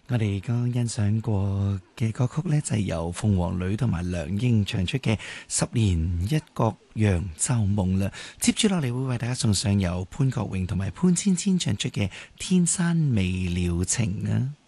我哋剛欣賞過嘅歌曲呢，就係由鳳凰女同埋梁英唱出嘅《10年一覺揚州夢》啦。接住落嚟會為大家送上由潘國榮同埋潘芊芊唱出嘅《天山未了情》啊。